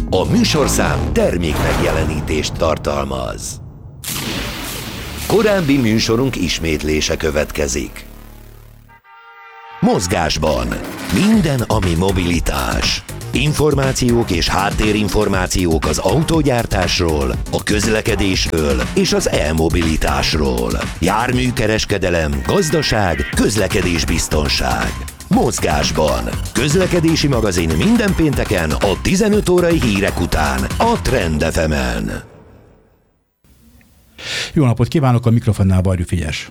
A műsorszám termék megjelenítést tartalmaz. Korábbi műsorunk ismétlése következik. Mozgásban minden, ami mobilitás. Információk és háttérinformációk az autógyártásról, a közlekedésről és az e-mobilitásról. Járműkereskedelem, gazdaság, közlekedésbiztonság. Mozgásban. Közlekedési magazin minden pénteken a 15 órai hírek után a Trend FM-en. Jó napot kívánok, a mikrofonnál Barjú Frigyes.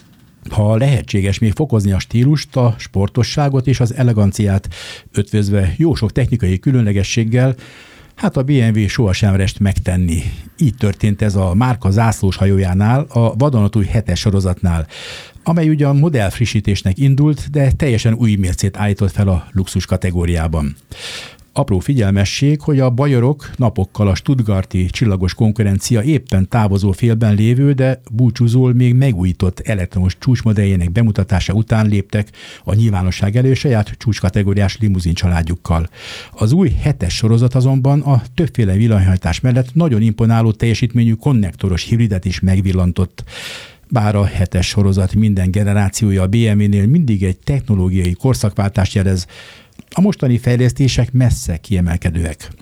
Ha lehetséges még fokozni a stílust, a sportosságot és az eleganciát, ötvözve jó sok technikai különlegességgel, hát a BMW sohasem rest megtenni. Így történt ez a márka zászlós hajójánál, a vadonatúj 7-es sorozatnál, amely ugyan modellfrissítésnek indult, de teljesen új mércét állított fel a luxus kategóriában. Apró figyelmesség, hogy a bajorok napokkal a stuttgarti csillagos konkurencia éppen távozó félben lévő, de búcsúzól még megújított elektromos csúcsmodelljének bemutatása után léptek a nyilvánosság elő saját csúcskategóriás limuzin családjukkal. Az új 7-es sorozat azonban a többféle villanyhajtás mellett nagyon imponáló teljesítményű konnektoros hibridet is megvillantott. Bár a 7-es sorozat minden generációja a BMW-nél mindig egy technológiai korszakváltást jelez, a mostani fejlesztések messze kiemelkedőek.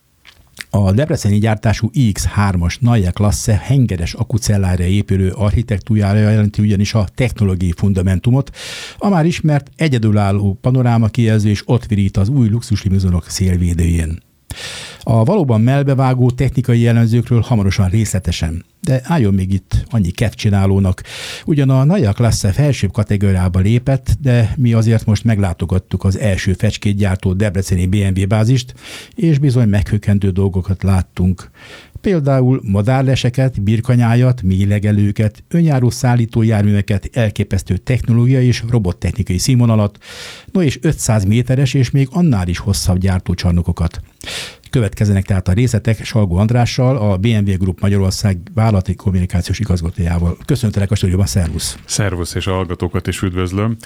A debreceni gyártású iX3-as Neue Klasse hengeres akucellára épülő architektúrája jelenti ugyanis a technológiai fundamentumot, a már ismert egyedülálló panoráma kijelző és ott virít az új luxuslimuzinok szélvédőjén. A valóban melbevágó technikai jellemzőkről hamarosan részletesen, de álljon még itt annyi kedvcsinálónak. Ugyan a Neue Klasse felsőbb kategóriába lépett, de mi azért most meglátogattuk az első fecskét gyártó debreceni BMW bázist, és bizony meghökkentő dolgokat láttunk. Például madárleseket, birkanyájat, mélylegelőket, önjáró szállítójárműveket, elképesztő technológiai és robottechnikai színvonalat, no és 500 méteres és még annál is hosszabb gyártócsarnokokat. Következzenek tehát a részletek Salgó Andrással, a BMW Group Magyarország vállalati kommunikációs igazgatójával. Köszöntelek a stúdióban, szervusz! Szervusz, és a hallgatókat is üdvözlöm.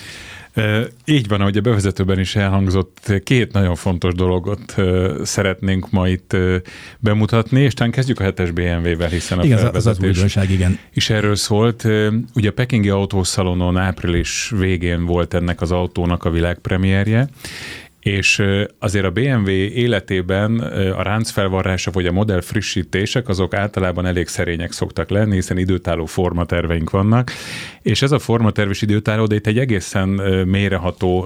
Így van, ahogy a bevezetőben is elhangzott, két nagyon fontos dologot szeretnénk ma itt bemutatni, és talán kezdjük a 7-es BMW-vel, hiszen a felvezetés is erről szólt. Ugye a pekingi autószalonon április végén volt ennek az autónak a világpremierje, és azért a BMW életében a ráncfelvarrása vagy a modell frissítések azok általában elég szerények szoktak lenni, hiszen időtálló formaterveink vannak, és ez a formaterv és időtálló, de itt egy egészen mélyreható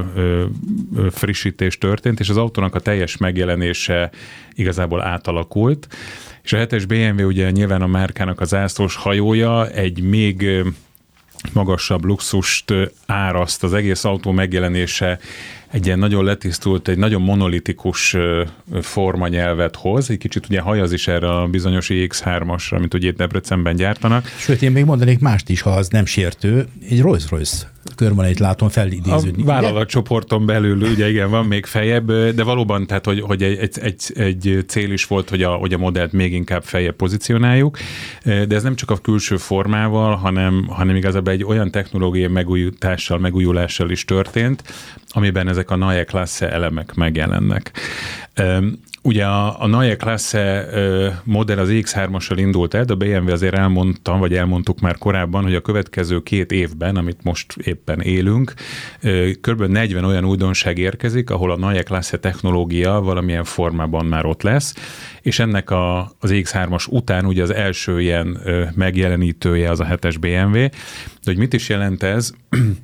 frissítés történt, és az autónak a teljes megjelenése igazából átalakult, és a 7-es BMW ugye nyilván a márkának az zászlós hajója egy még magasabb luxust áraszt, az egész autó megjelenése egy ilyen nagyon letisztult, egy nagyon monolitikus formanyelvet hoz, egy kicsit ugye hajaz is erre a bizonyos iX3-asra, amit ugye itt Debrecenben gyártanak. Sőt, én még mondanék mást is, ha az nem sértő, egy Rolls-Royce körvonalait látom felidéződni. A vállalatcsoporton belül ugye igen, van még feljebb, de valóban tehát, hogy egy cél is volt, hogy a modellt még inkább feljebb pozícionáljuk, de ez nem csak a külső formával, hanem igazából egy olyan technológiai megújulással is történt, amiben ezek a Neue Klasse elemek megjelennek. Ugye a Neue Klasse modell az X3-assal indult el, de a BMW azért elmondtuk már korábban, hogy a következő 2 évben, amit most éppen élünk, kb. 40 olyan újdonság érkezik, ahol a Neue Klasse technológia valamilyen formában már ott lesz, és ennek az X3-as után ugye az első ilyen megjelenítője az a 7-es BMW. De hogy mit is jelent ez?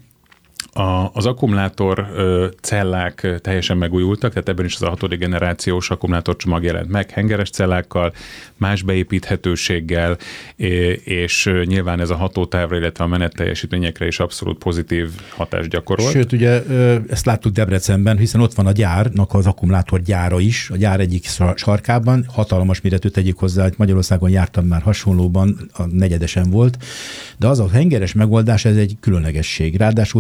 Az akkumulátor cellák teljesen megújultak, tehát ebben is az a 6. generációs akkumulátorcsomag jelent meg, hengeres cellákkal, más beépíthetőséggel, és nyilván ez a hatótávra, illetve a menetteljesítményekre is abszolút pozitív hatást gyakorolt. Sőt, ugye ezt láttuk Debrecenben, hiszen ott van a gyárnak az akkumulátor gyára is, a gyár egyik sarkában, hatalmas méretű, tegyük hozzá, hogy Magyarországon jártam már hasonlóban, a 4. volt, de az a hengeres megoldás, ez egy különlegesség. Ráadásul ugye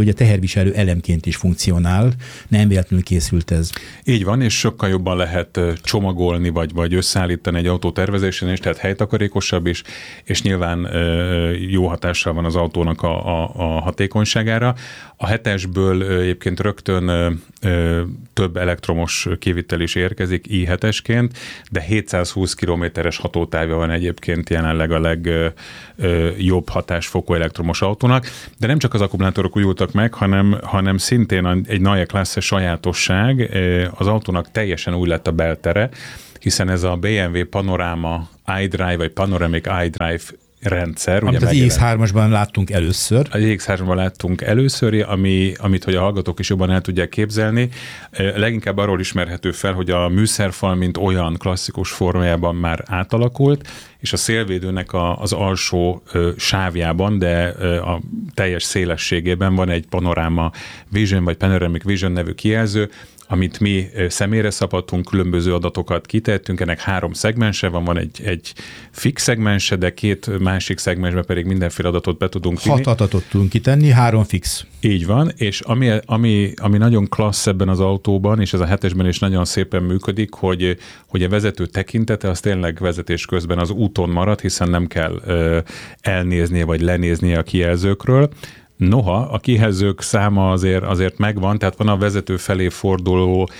sebességviselő elemként is funkcionál. Nem véletlenül készült ez. Így van, és sokkal jobban lehet csomagolni, vagy összeállítani egy autó tervezésen is, tehát helytakarékosabb is, és nyilván jó hatással van az autónak a hatékonyságára. A 7-esből egyébként rögtön több elektromos kivitel is érkezik i7-esként, de 720 kilométeres hatótávja van egyébként jelenleg a legjobb hatásfokú elektromos autónak, de nem csak az akkumulátorok újultak meg, hanem szintén egy Neue Klasse sajátosság, az autónak teljesen új lett a beltere, hiszen ez a BMW Panorama iDrive, vagy Panoramic iDrive rendszer. Amit az iX3-asban láttunk először. Az iX3-ban láttunk először, amit, hogy a hallgatók is jobban el tudják képzelni. Leginkább arról ismerhető fel, hogy a műszerfal, mint olyan klasszikus formájában már átalakult, és a szélvédőnek az alsó sávjában, de a teljes szélességében van egy Panorama Vision, vagy Panoramic Vision nevű kijelző, amit mi személyre szabadtunk, különböző adatokat kitettünk, ennek 3 szegmense van egy fix szegmense, de 2 másik szegmensben pedig mindenféle adatot be tudunk vinni. 6 adatot tudunk kitenni, 3 fix. Így van, és ami nagyon klassz ebben az autóban, és ez a 7-esben is nagyon szépen működik, hogy a vezető tekintete az tényleg vezetés közben az úton marad, hiszen nem kell elnéznie vagy lenéznie a kijelzőkről. Noha a kijelzők száma azért megvan, tehát van a vezető felé forduló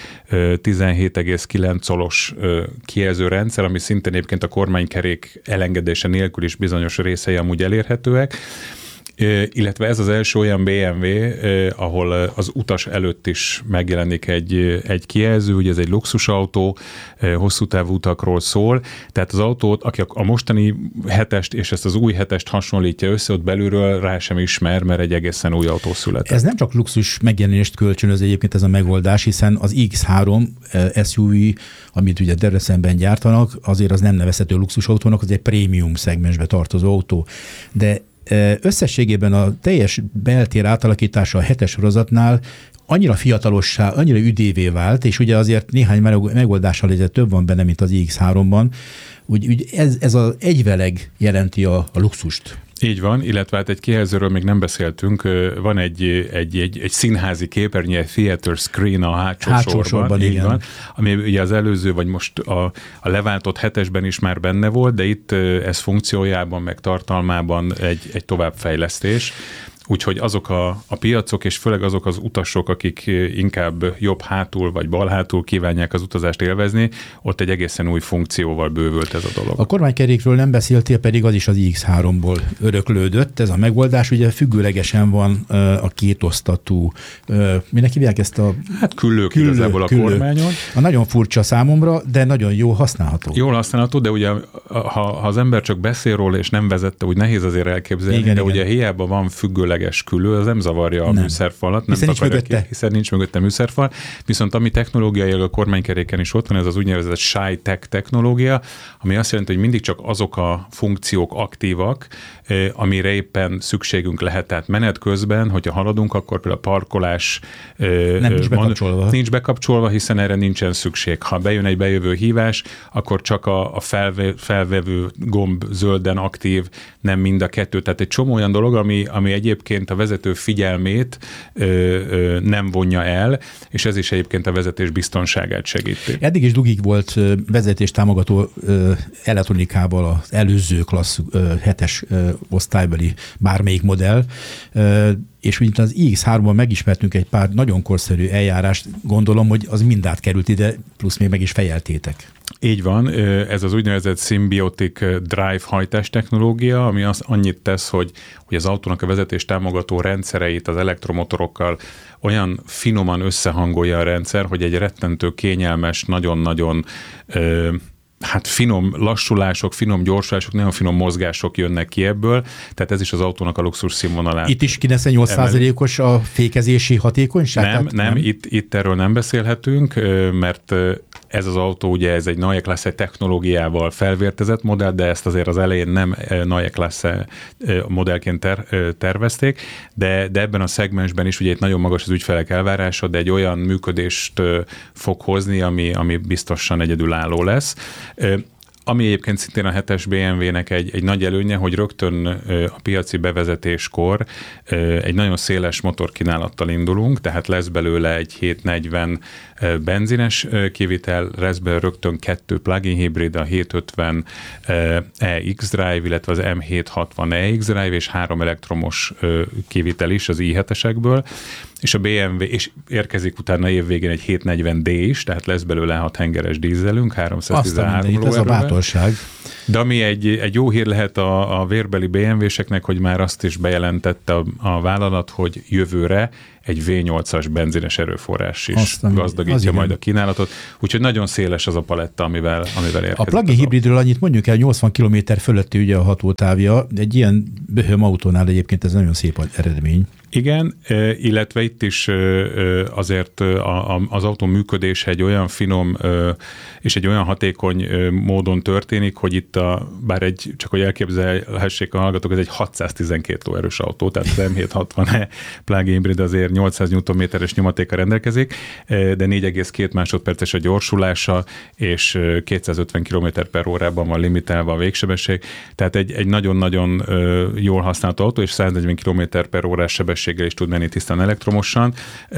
17,9 colos kijelzőrendszer, ami szintén egyébként a kormánykerék elengedése nélkül is bizonyos részei amúgy elérhetőek, illetve ez az első olyan BMW, ahol az utas előtt is megjelenik egy kijelző, ugye ez egy luxusautó, hosszú távú utakról szól, tehát az autót, aki a mostani 7-est és ezt az új 7-est hasonlítja össze, ott belülről rá sem ismer, mert egy egészen új autó született. Ez nem csak luxus megjelenést kölcsönöz egyébként ez a megoldás, hiszen az X3 SUV, amit ugye Debrecenben gyártanak, azért az nem nevezhető luxusautónak, az egy prémium szegmensbe tartozó autó. De összességében a teljes beltér átalakítása a 7-es sorozatnál annyira fiatalossá, annyira üdévé vált, és ugye azért néhány megoldással ezért több van benne, mint az iX3-ban, úgy ez az egyveleg jelenti a luxust. Így van, illetve hát egy kijelzőről még nem beszéltünk, van egy színházi képernyő, theater screen a hátsó sorban, így van, ami ugye az előző, vagy most a leváltott 7-esben is már benne volt, de itt ez funkciójában, meg tartalmában egy továbbfejlesztés. Úgyhogy azok a piacok, és főleg azok az utasok, akik inkább jobb hátul vagy bal hátul kívánják az utazást élvezni, ott egy egészen új funkcióval bővült ez a dolog. A kormánykerékről nem beszéltél, pedig az is az iX3-ból öröklődött. Ez a megoldás ugye függőlegesen van a kétosztatú, minek hívják ezt a... Hát küllők igazából a kormányon. A nagyon furcsa számomra, de nagyon jól használható. Jól használható, de ugye ha az ember csak beszél róla és nem vezette, úgy nehéz azért elképzelni, igen, de igen. Ugye hiába van függőleges külő, az nem zavarja a műszerfalat, hiszen nincs mögötte műszerfal, viszont ami technológiailag a kormánykeréken is ott van, ez az úgynevezett Shy-Tech technológia, ami azt jelenti, hogy mindig csak azok a funkciók aktívak, amire éppen szükségünk lehet. Tehát menet közben, hogyha haladunk, akkor például a parkolás nincs bekapcsolva, hiszen erre nincsen szükség. Ha bejön egy bejövő hívás, akkor csak a felvevő gomb zölden aktív, nem mind a kettő. Tehát egy csomó olyan dolog, ami egyébként a vezető figyelmét nem vonja el, és ez is egyébként a vezetés biztonságát segíti. Eddig is dugig volt vezetés támogató elektronikával az előző klassz 7-es osztálybeli bármelyik modell, és mint az iX3-ban megismertünk egy pár nagyon korszerű eljárást, gondolom, hogy az mind átkerült ide, plusz még meg is fejeltétek. Így van, ez az úgynevezett Symbiotic Drive hajtás technológia, ami azt annyit tesz, hogy az autónak a vezetés támogató rendszereit az elektromotorokkal olyan finoman összehangolja a rendszer, hogy egy rettentő kényelmes, nagyon-nagyon finom lassulások, finom gyorsulások, nagyon finom mozgások jönnek ki ebből, tehát ez is az autónak a luxus színvonalát. Itt is 98%-os a fékezési hatékonyság? Nem, itt erről nem beszélhetünk, mert ez az autó, ugye ez egy Neue Klasse technológiával felvértezett modell, de ezt azért az elején nem Neue Klasse modellként tervezték, de ebben a szegmensben is ugye itt nagyon magas az ügyfelek elvárása, de egy olyan működést fog hozni, ami biztosan egyedülálló lesz. Ami egyébként szintén a 7-es BMW-nek egy nagy előnye, hogy rögtön a piaci bevezetéskor egy nagyon széles motorkínálattal indulunk, tehát lesz belőle egy 740 benzines kivitel, lesz belőle rögtön 2 plug-in hibrid, a 750 e-X-Drive, illetve az M760 e-X-Drive, és 3 elektromos kivitel is az i7-esekből, és a BMW, és érkezik utána évvégén egy 740D is, tehát lesz belőle 6 hengeres dízelünk, 313 lóerővel. Ez a bátorság. De ami egy jó hír lehet a vérbeli BMW-seknek, hogy már azt is bejelentette a vállalat, hogy jövőre egy V8-as benzines erőforrás is gazdagítja majd a kínálatot. Úgyhogy nagyon széles az a paletta, amivel érkezik. A plug-in hibridről annyit mondjuk el, 80 km fölötti ugye a hatótávja. Egy ilyen böhöm autónál egyébként ez nagyon szép eredmény. Igen, illetve itt is azért az autó működése egy olyan finom és egy olyan hatékony módon történik, hogy itt bár csak hogy elképzelhessék a hallgatók, ez egy 612 lóerős autó, tehát az M760 plug-in hibrid azért 800 Nm-es nyomatékkal rendelkezik, de 4,2 másodperces a gyorsulása, és 250 km/h van limitálva a végsebesség, tehát egy nagyon-nagyon jól használt autó, és 140 km/h sebességgel is tud menni tisztán elektromosan.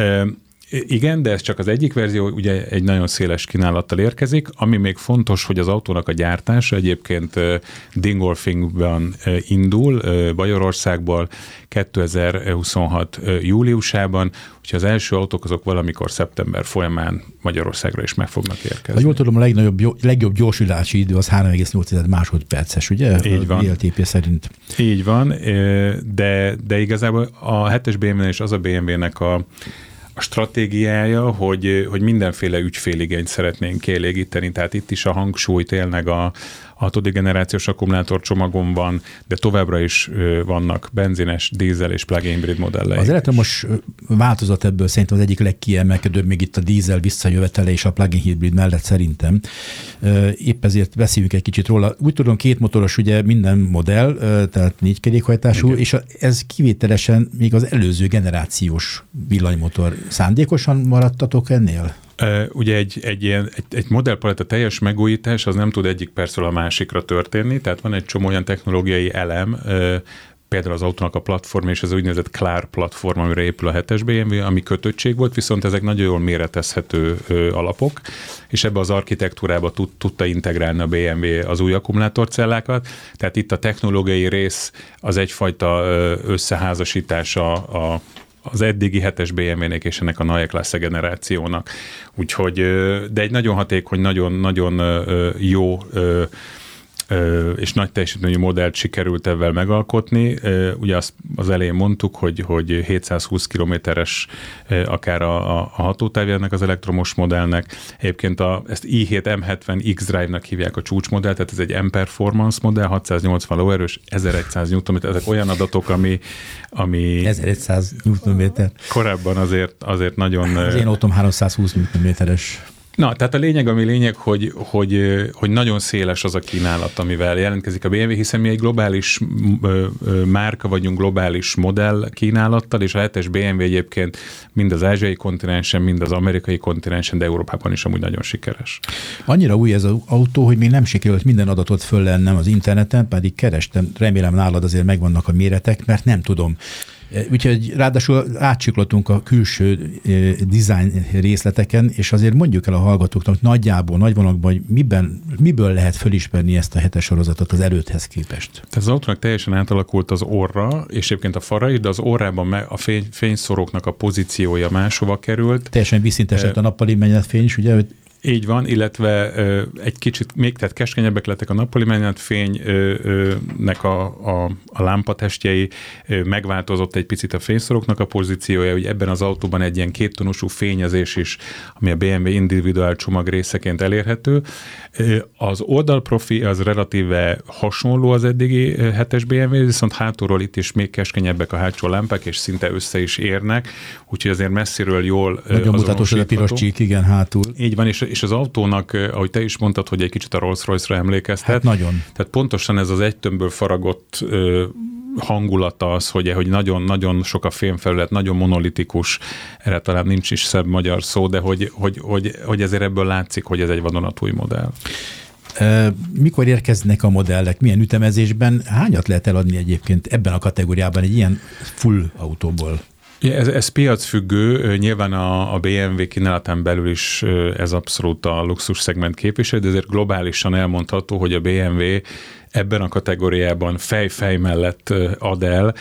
Igen, de ez csak az egyik verzió, ugye egy nagyon széles kínálattal érkezik. Ami még fontos, hogy az autónak a gyártása egyébként Dingolfingban indul, Bajorországból 2026 júliusában, úgyhogy az első autók azok valamikor szeptember folyamán Magyarországra is meg fognak érkezni. Ha jól tudom, a legjobb gyorsulási idő az 3,8 másodperces, ugye? Így van. VLTP szerint. Így van, de igazából a 7-es BMW és az a BMW-nek a stratégiája, hogy mindenféle ügyféligényt szeretnénk kielégíteni, tehát itt is a hangsúly tényleg a 6. generációs akkumulátor csomagon van, de továbbra is vannak benzines, dízel és plug-in hibrid modelleik. Az elektromos változat ebből szerintem az egyik legkiemelkedőbb, még itt a dízel visszajövetele és a plug-in hibrid mellett szerintem. Épp ezért beszéljünk egy kicsit róla. Úgy tudom, 2 motoros ugye minden modell, tehát 4 kerékhajtású, igen. És ez kivételesen még az előző generációs villanymotor. Szándékosan maradtatok ennél? Ugye egy modellpaletta teljes megújítás az nem tud egyik percről a másikra történni, tehát van egy csomó olyan technológiai elem, például az autónak a platform és az úgynevezett CLAR platform, amire épül a 7-es BMW, ami kötöttség volt, viszont ezek nagyon jól méretezhető alapok, és ebbe az architektúrába tudta integrálni a BMW az új akkumulátorcellákat, tehát itt a technológiai rész az egyfajta összeházasítása az eddigi 7-es BMW-nek és ennek a Neue Klasse generációnak. Úgyhogy, de egy nagyon hatékony, nagyon jó és nagy teljesítményű modellt sikerült ebben megalkotni. Ugye az elején mondtuk, hogy 720 km-es akár a hatótávja ennek az elektromos modellnek. Egyébként ezt i7 M70 X-Drive-nak hívják a csúcsmodell, tehát ez egy M-Performance modell, 680 lóerős, 1100 Nm, ezek olyan adatok, ami 1100 Nm. Korábban azért nagyon... Az én autóm 320 Nm-es. Na, tehát a lényeg, hogy nagyon széles az a kínálat, amivel jelentkezik a BMW, hiszen mi egy globális márka vagyunk, globális modell kínálattal, és a 7-es BMW egyébként mind az ázsiai kontinensen, mind az amerikai kontinensen, de Európában is amúgy nagyon sikeres. Annyira új ez az autó, hogy még nem sikerült minden adatot föllennem az interneten, pedig kerestem, remélem nálad azért megvannak a méretek, mert nem tudom. Úgyhogy ráadásul átcsiklottunk a külső design részleteken, és azért mondjuk el a hallgatóknak nagyjából, nagyvonalakban, hogy miből lehet fölismerni ezt a 7-es sorozatot az előtthez képest. Tehát az autónak teljesen átalakult az orra, és egyébként a fara is, de az orrában a fényszóróknak a pozíciója máshova került. Teljesen visszintesett a nappali menetfény is, ugye? Így van, illetve egy kicsit még, tehát keskenyebbek lettek a nappali menetfénynek a lámpatestjei, megváltozott egy picit a fényszoroknak a pozíciója, hogy ebben az autóban egy ilyen kéttonusú fényezés is, ami a BMW individuál csomag részeként elérhető. Az oldalprofi az relatíve hasonló az eddigi 7-es BMW, viszont hátulról itt is még keskenyebbek a hátsó lámpák, és szinte össze is érnek, úgyhogy azért messziről jól nagyon mutatós a piros csík, igen, hátul. Így van, és az autónak, ahogy te is mondtad, hogy egy kicsit a Rolls-Royce-ra emlékeztet. Hát nagyon. Tehát pontosan ez az egy tömbből faragott hangulata az, hogy nagyon-nagyon sok a fémfelület, nagyon monolitikus, erre talán nincs is szebb magyar szó, de hogy ezért ebből látszik, hogy ez egy vadonatúj modell. Mikor érkeznek a modellek, milyen ütemezésben, hányat lehet eladni egyébként ebben a kategóriában egy ilyen full autóból? Ez piacfüggő, nyilván a BMW kínálatán belül is ez abszolút a luxus szegment képvisel, de ezért globálisan elmondható, hogy a BMW ebben a kategóriában fej mellett ad el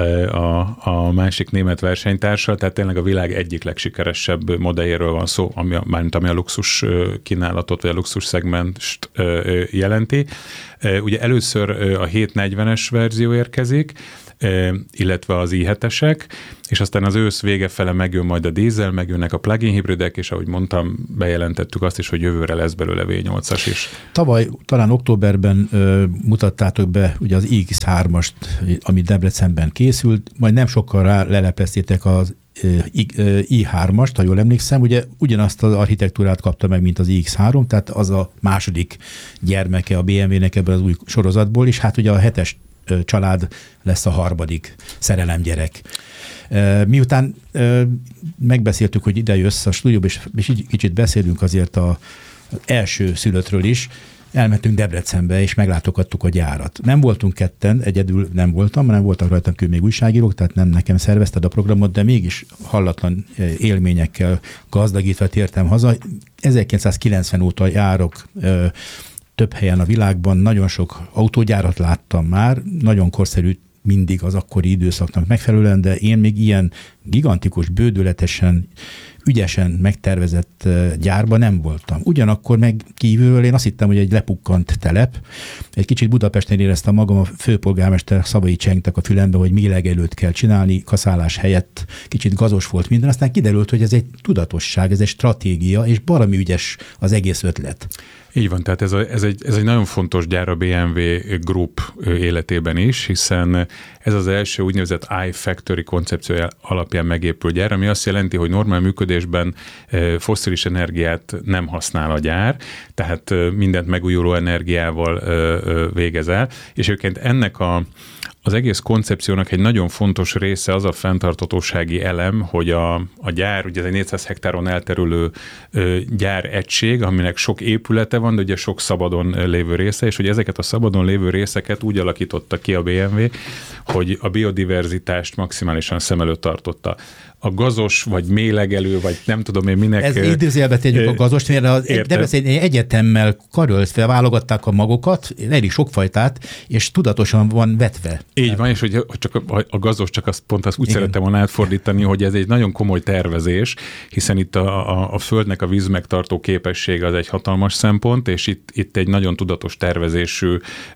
a másik német versenytársal, tehát tényleg a világ egyik legsikeresebb modelljéről van szó, ami a luxus kínálatot, vagy a luxus szegmest jelenti. Ugye először a 740-es verzió érkezik, illetve az i7-esek, és aztán az ősz vége fele megjön majd a dízel, megjönnek a plug-in hibridek, és ahogy mondtam, bejelentettük azt is, hogy jövőre lesz belőle V8-as is. Tavaly, talán októberben mutattátok be ugye az iX3-ast, ami Debrecenben készült, majd nem sokkal rá lelepleztétek az i3-ast, ha jól emlékszem, ugye ugyanazt az architektúrát kapta meg, mint az iX3, tehát az a második gyermeke a BMW-nek ebből az új sorozatból, és hát ugye a 7-es család lesz a harmadik szerelemgyerek. Miután megbeszéltük, hogy ide jössz a stúdióba, és így kicsit beszélünk azért az első szülöttről is, elmentünk Debrecenbe, és meglátogattuk a gyárat. Nem voltunk ketten, egyedül nem voltam, hanem voltak rajtam kívül még újságírók, tehát nem nekem szervezted a programot, de mégis hallatlan élményekkel gazdagítva tértem haza. 1990 óta járok több helyen a világban, nagyon sok autógyárat láttam már, nagyon korszerű mindig az akkori időszaknak megfelelően, de én még ilyen gigantikus, bődületesen, ügyesen megtervezett gyárban nem voltam. Ugyanakkor meg kívülről én azt hittem, hogy egy lepukkant telep. Egy kicsit Budapesten éreztem magam, a főpolgármester szavai csengtek a fülembe, hogy mélegelőt kell csinálni, kaszálás helyett kicsit gazos volt minden. Aztán kiderült, hogy ez egy tudatosság, ez egy stratégia, és baromi ügyes az egész ötlet. Így van, tehát ez egy nagyon fontos gyár a BMW Group életében is, hiszen ez az első úgynevezett iFactory koncepció alapján megépült gyár, ami azt jelenti, hogy normál működésben fosszilis energiát nem használ a gyár, tehát mindent megújuló energiával végez el, és egyébként ennek az egész koncepciónak egy nagyon fontos része az a fenntarthatósági elem, hogy a gyár, ugye ez egy 400 hektáron elterülő gyáregység, aminek sok épülete van, de ugye sok szabadon lévő része, és hogy ezeket a szabadon lévő részeket úgy alakította ki a BMW, hogy a biodiverzitást maximálisan szem előtt tartotta. A gazos, vagy mélegelő, vagy nem tudom én minek. Ez idézőjelbe tegyük a gazost, mert Debreceni egyetemmel karöltve válogatták a magokat, elég sokfajtát, és tudatosan van vetve. Így van, és hogy csak a gazos, csak azt pont úgy szerettem volna átfordítani, hogy ez egy nagyon komoly tervezés, hiszen itt a Földnek a vízmegtartó képessége az egy hatalmas szempont, és itt egy nagyon tudatos tervezésű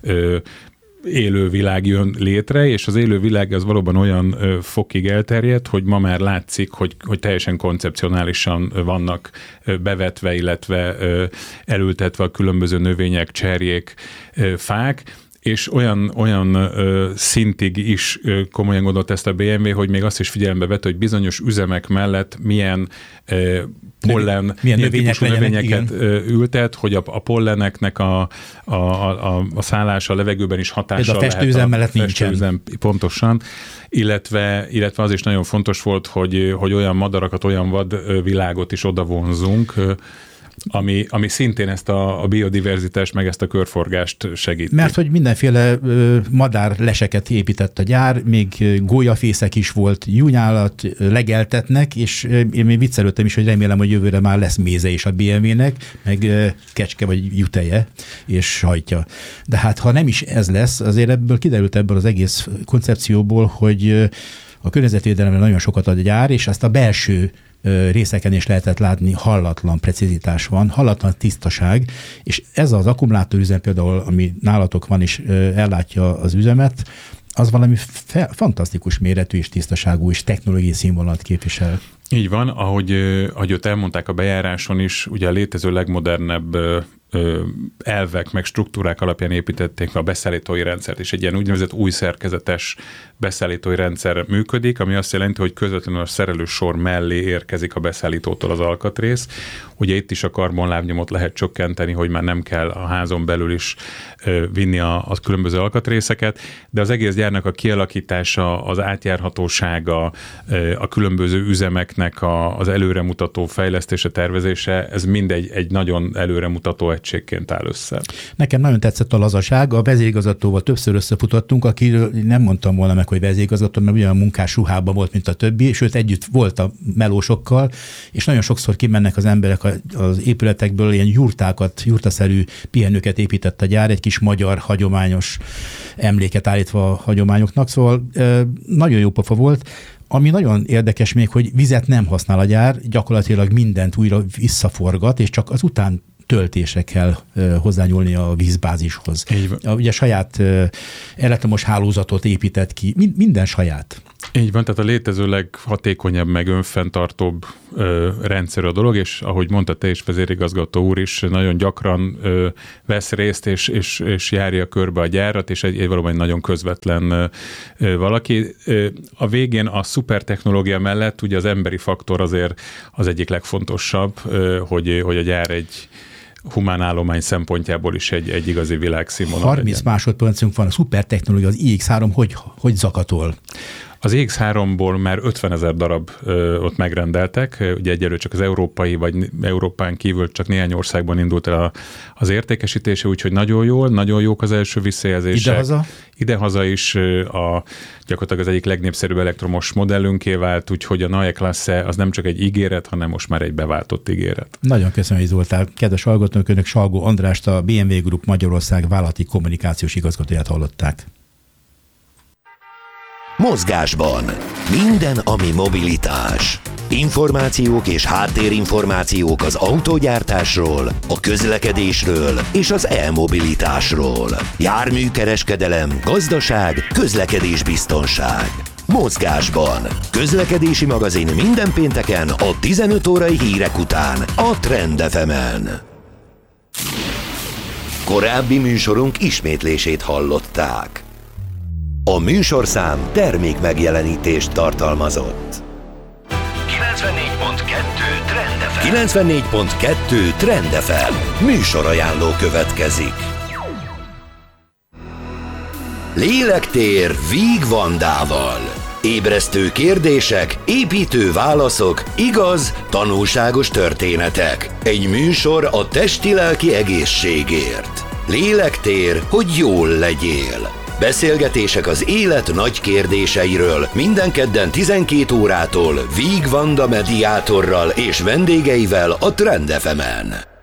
élővilág jön létre, és az élővilág az valóban olyan fokig elterjedt, hogy ma már látszik, hogy teljesen koncepcionálisan vannak bevetve, illetve elültetve a különböző növények, cserjék, fák, és olyan szintig is komolyan gondolt ezt a BMW, hogy még azt is figyelembe vette, hogy bizonyos üzemek mellett milyen pollen, milyen növényeket ültet, hogy a polleneknek a szállása a levegőben is hatással lehet. A festőüzem mellett nincsen. Pontosan. Illetve az is nagyon fontos volt, hogy olyan madarakat, olyan vadvilágot is odavonzunk, ami szintén ezt a biodiverzitást, meg ezt a körforgást segíti. Mert hogy mindenféle madárleseket épített a gyár, még gólyafészek is volt, júnyálat legeltetnek, és én még viccelődtem is, hogy remélem, hogy jövőre már lesz méze is a BMW-nek, meg kecske vagy juteje, és sajtja. De hát ha nem is ez lesz, azért ebből az egész koncepcióból, hogy a környezetvédelemre nagyon sokat ad a gyár, és azt a belső részeken is lehetett látni, hallatlan precizitás van, hallatlan tisztaság, és ez az akkumulátorüzem például, ami nálatok van és ellátja az üzemet, az valami fantasztikus méretű és tisztaságú és technológiai színvonalat képvisel. Így van, ahogy ott elmondták a bejáráson is, ugye a létező legmodernebb elvek meg struktúrák alapján építették a beszállítói rendszert, és egy ilyen úgynevezett új szerkezetes beszállítói rendszer működik, ami azt jelenti, hogy közvetlenül a szerelősor mellé érkezik a beszállítótól az alkatrész. Ugye itt is a karbonlábnyomot lehet csökkenteni, hogy már nem kell a házon belül is vinni a különböző alkatrészeket, de az egész gyárnak a kialakítása, az átjárhatósága, a különböző üzemeknek az előremutató fejlesztése, tervezése, ez mind egy nagyon előremutató, egy szövetségként áll össze. Nekem nagyon tetszett a lazaság, a vezérigazgatóval többször összefutottunk, akiről nem mondtam volna meg, hogy vezérigazgató, mert ugyan munkás ruhában volt, mint a többi, sőt együtt volt a melósokkal, és nagyon sokszor kimennek az emberek az épületekből, ilyen jurtaszerű pihenőket épített a gyár, egy kis magyar hagyományos emléket állítva a hagyományoknak, szóval nagyon jó pofa volt. Ami nagyon érdekes még, hogy vizet nem használ a gyár, gyakorlatilag mindent újra visszaforgat, és csak azután töltésre kell hozzányúlni a vízbázishoz. Ugye saját elektromos hálózatot épített ki, minden saját. Így van, tehát a létező leghatékonyabb, meg önfenntartóbb rendszer a dolog, és ahogy mondta te is, vezérigazgató úr is, nagyon gyakran vesz részt, és járja körbe a gyárat, és egy valóban nagyon közvetlen valaki. A végén a szupertechnológia mellett ugye az emberi faktor azért az egyik legfontosabb, hogy a gyár egy humán állomány szempontjából is egy igazi világszínvonal 30 legyen. másodpercünk van, a szupertechnológia, az iX3 hogy zakatol? Az iX3-ból már 50 000 darab ott megrendeltek, ugye egyelőre csak az európai, vagy Európán kívül csak néhány országban indult el az értékesítése, úgyhogy nagyon jók az első visszajelzések. Idehaza is gyakorlatilag az egyik legnépszerűbb elektromos modellünké vált, úgyhogy a Neue Klasse az nem csak egy ígéret, hanem most már egy beváltott ígéret. Nagyon köszönöm, hogy Zoltán. Kedves hallgatók, önök Salgó Andrást, a BMW Group Magyarország vállalati kommunikációs igazgatóját hallották. Mozgásban. Minden, ami mobilitás. Információk és háttérinformációk az autógyártásról, a közlekedésről és az e-mobilitásról. Járműkereskedelem, gazdaság, közlekedésbiztonság. Mozgásban. Közlekedési magazin minden pénteken a 15 órai hírek után a Trend FM-en. Korábbi műsorunk ismétlését hallották. A műsorszám termék megjelenítést tartalmazott. 94.2 Trend FM. Műsorajánló következik. Lélektér Víg Vandával. Ébresztő kérdések, építő válaszok, igaz, tanulságos történetek. Egy műsor a testi-lelki egészségért. Lélektér, hogy jól legyél. Beszélgetések az élet nagy kérdéseiről minden kedden 12 órától Víg Vanda mediátorral és vendégeivel a Trend FM-en.